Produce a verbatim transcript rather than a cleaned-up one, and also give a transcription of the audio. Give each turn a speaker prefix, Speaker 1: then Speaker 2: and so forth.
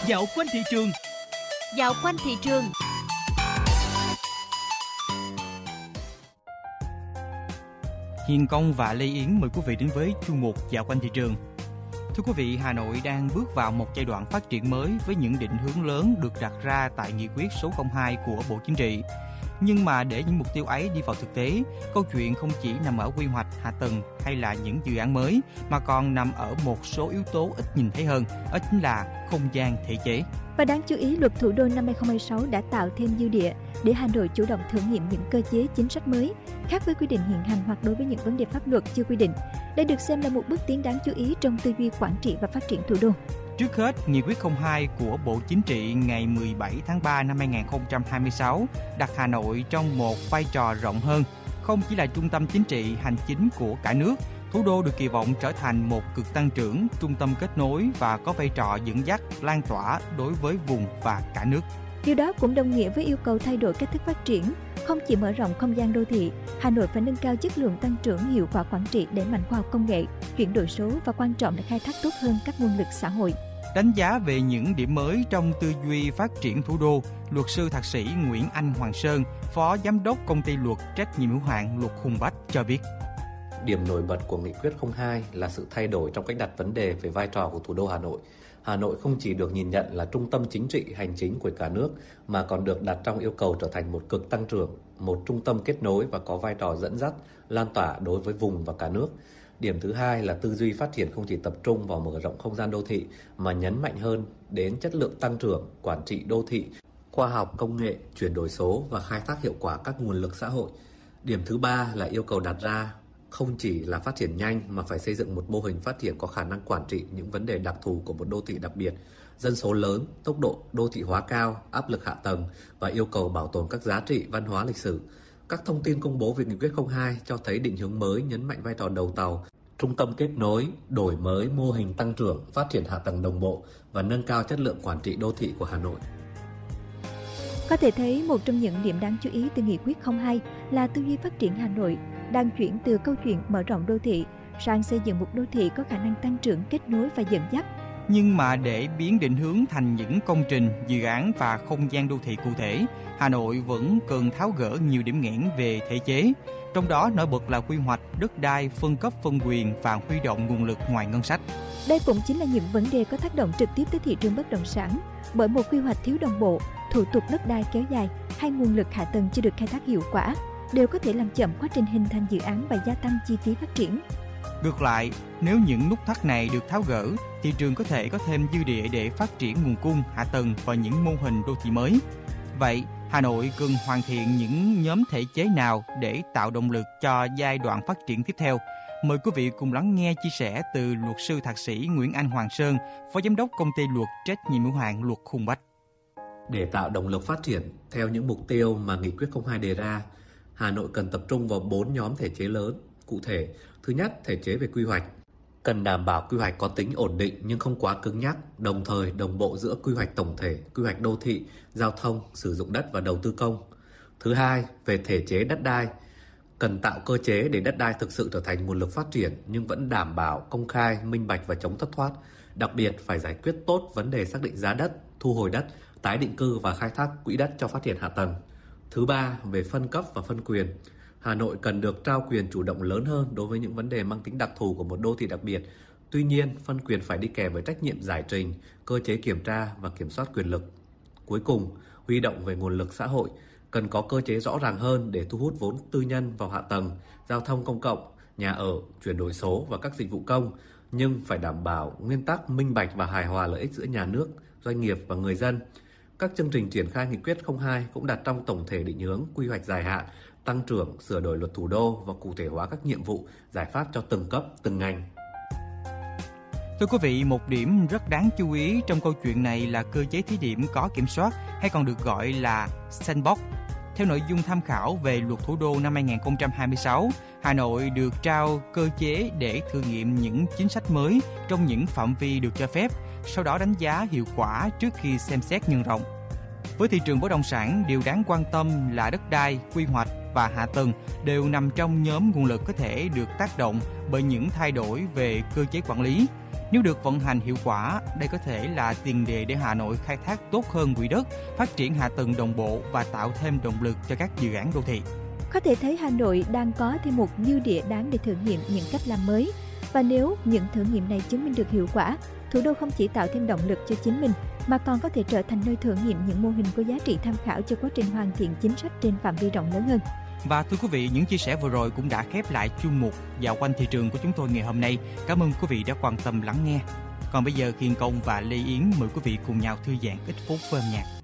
Speaker 1: Dạo quanh thị trường.
Speaker 2: Dạo quanh thị trường.
Speaker 1: Hiền Công và Lê Yến mời quý vị đến với chuyên mục Dạo quanh thị trường. Thưa quý vị, Hà Nội đang bước vào một giai đoạn phát triển mới với những định hướng lớn được đặt ra tại nghị quyết số không hai của Bộ Chính trị. Nhưng mà để những mục tiêu ấy đi vào thực tế, câu chuyện không chỉ nằm ở quy hoạch hạ tầng hay là những dự án mới, mà còn nằm ở một số yếu tố ít nhìn thấy hơn, đó chính là không gian thể chế.
Speaker 3: Và đáng chú ý, luật thủ đô năm hai không hai sáu đã tạo thêm dư địa để Hà Nội chủ động thử nghiệm những cơ chế chính sách mới, khác với quy định hiện hành hoặc đối với những vấn đề pháp luật chưa quy định. Đây được xem là một bước tiến đáng chú ý trong tư duy quản trị và phát triển thủ đô.
Speaker 1: Trước hết, nghị quyết không hai của Bộ Chính trị ngày mười bảy tháng ba năm hai không hai sáu đặt Hà Nội trong một vai trò rộng hơn, không chỉ là trung tâm chính trị hành chính của cả nước. Thủ đô được kỳ vọng trở thành một cực tăng trưởng, trung tâm kết nối và có vai trò dẫn dắt, lan tỏa đối với vùng và cả nước.
Speaker 3: Điều đó cũng đồng nghĩa với yêu cầu thay đổi cách thức phát triển, không chỉ mở rộng không gian đô thị, Hà Nội phải nâng cao chất lượng tăng trưởng, hiệu quả quản trị, đẩy mạnh khoa học công nghệ, chuyển đổi số và quan trọng là khai thác tốt hơn các nguồn lực xã hội.
Speaker 1: Đánh giá về những điểm mới trong tư duy phát triển thủ đô, luật sư thạc sĩ Nguyễn Anh Hoàng Sơn, Phó Giám đốc Công ty Luật trách nhiệm hữu hạn Luật Hùng Bách cho biết.
Speaker 4: Điểm nổi bật của nghị quyết không hai là sự thay đổi trong cách đặt vấn đề về vai trò của thủ đô Hà Nội. Hà Nội không chỉ được nhìn nhận là trung tâm chính trị hành chính của cả nước, mà còn được đặt trong yêu cầu trở thành một cực tăng trưởng, một trung tâm kết nối và có vai trò dẫn dắt, lan tỏa đối với vùng và cả nước. Điểm thứ hai là tư duy phát triển không chỉ tập trung vào mở rộng không gian đô thị, mà nhấn mạnh hơn đến chất lượng tăng trưởng, quản trị đô thị, khoa học công nghệ, chuyển đổi số và khai thác hiệu quả các nguồn lực xã hội. Điểm thứ ba là yêu cầu đặt ra không chỉ là phát triển nhanh mà phải xây dựng một mô hình phát triển có khả năng quản trị những vấn đề đặc thù của một đô thị đặc biệt, dân số lớn, tốc độ đô thị hóa cao, áp lực hạ tầng và yêu cầu bảo tồn các giá trị văn hóa lịch sử. Các thông tin công bố về nghị quyết không hai cho thấy định hướng mới nhấn mạnh vai trò đầu tàu, trung tâm kết nối, đổi mới mô hình tăng trưởng, phát triển hạ tầng đồng bộ và nâng cao chất lượng quản trị đô thị của Hà Nội.
Speaker 3: Có thể thấy một trong những điểm đáng chú ý từ nghị quyết không hai là tư duy phát triển Hà Nội đang chuyển từ câu chuyện mở rộng đô thị sang xây dựng một đô thị có khả năng tăng trưởng, kết nối và dẫn dắt.
Speaker 1: Nhưng mà để biến định hướng thành những công trình, dự án và không gian đô thị cụ thể, Hà Nội vẫn cần tháo gỡ nhiều điểm nghẽn về thể chế. Trong đó nổi bật là quy hoạch, đất đai, phân cấp phân quyền và huy động nguồn lực ngoài ngân sách.
Speaker 3: Đây cũng chính là những vấn đề có tác động trực tiếp tới thị trường bất động sản, bởi một quy hoạch thiếu đồng bộ, thủ tục đất đai kéo dài hay nguồn lực hạ tầng chưa được khai thác hiệu quả đều có thể làm chậm quá trình hình thành dự án và gia tăng chi phí phát triển.
Speaker 1: Ngược lại, nếu những nút thắt này được tháo gỡ, thị trường có thể có thêm dư địa để phát triển nguồn cung, hạ tầng và những mô hình đô thị mới. Vậy, Hà Nội cần hoàn thiện những nhóm thể chế nào để tạo động lực cho giai đoạn phát triển tiếp theo? Mời quý vị cùng lắng nghe chia sẻ từ luật sư thạc sĩ Nguyễn Anh Hoàng Sơn, Phó Giám đốc Công ty Luật trách nhiệm hữu hạn Luật Hùng Bách.
Speaker 4: Để tạo động lực phát triển theo những mục tiêu mà nghị quyết không hai đề ra, Hà Nội cần tập trung vào bốn nhóm thể chế lớn. Cụ thể, thứ nhất, thể chế về quy hoạch. Cần đảm bảo quy hoạch có tính ổn định nhưng không quá cứng nhắc, đồng thời đồng bộ giữa quy hoạch tổng thể, quy hoạch đô thị, giao thông, sử dụng đất và đầu tư công. Thứ hai, về thể chế đất đai. Cần tạo cơ chế để đất đai thực sự trở thành nguồn lực phát triển nhưng vẫn đảm bảo công khai, minh bạch và chống thất thoát. Đặc biệt phải giải quyết tốt vấn đề xác định giá đất, thu hồi đất, tái định cư và khai thác quỹ đất cho phát triển hạ tầng. Thứ ba, về phân cấp và phân quyền. Hà Nội cần được trao quyền chủ động lớn hơn đối với những vấn đề mang tính đặc thù của một đô thị đặc biệt. Tuy nhiên, phân quyền phải đi kèm với trách nhiệm giải trình, cơ chế kiểm tra và kiểm soát quyền lực. Cuối cùng, huy động về nguồn lực xã hội. Cần có cơ chế rõ ràng hơn để thu hút vốn tư nhân vào hạ tầng, giao thông công cộng, nhà ở, chuyển đổi số và các dịch vụ công, nhưng phải đảm bảo nguyên tắc minh bạch và hài hòa lợi ích giữa nhà nước, doanh nghiệp và người dân. Các chương trình triển khai nghị quyết không hai cũng đặt trong tổng thể định hướng quy hoạch dài hạn, tăng trưởng, sửa đổi luật thủ đô và cụ thể hóa các nhiệm vụ, giải pháp cho từng cấp, từng ngành.
Speaker 1: Thưa quý vị, một điểm rất đáng chú ý trong câu chuyện này là cơ chế thí điểm có kiểm soát hay còn được gọi là sandbox. Theo nội dung tham khảo về luật thủ đô năm hai không hai sáu, Hà Nội được trao cơ chế để thử nghiệm những chính sách mới trong những phạm vi được cho phép, sau đó đánh giá hiệu quả trước khi xem xét nhân rộng. Với thị trường bất động sản, điều đáng quan tâm là đất đai, quy hoạch và hạ tầng đều nằm trong nhóm nguồn lực có thể được tác động bởi những thay đổi về cơ chế quản lý. Nếu được vận hành hiệu quả, đây có thể là tiền đề để Hà Nội khai thác tốt hơn quỹ đất, phát triển hạ tầng đồng bộ và tạo thêm động lực cho các dự án đô thị.
Speaker 3: Có thể thấy Hà Nội đang có thêm một dư địa đáng để thử nghiệm những cách làm mới. Và nếu những thử nghiệm này chứng minh được hiệu quả, thủ đô không chỉ tạo thêm động lực cho chính mình, mà còn có thể trở thành nơi thử nghiệm những mô hình có giá trị tham khảo cho quá trình hoàn thiện chính sách trên phạm vi rộng lớn hơn.
Speaker 1: Và thưa quý vị, những chia sẻ vừa rồi cũng đã khép lại chuyên mục Dạo quanh thị trường của chúng tôi ngày hôm nay. Cảm ơn quý vị đã quan tâm lắng nghe. Còn bây giờ, Kiên Công và Lê Yến mời quý vị cùng nhau thư giãn ít phút với âm nhạc.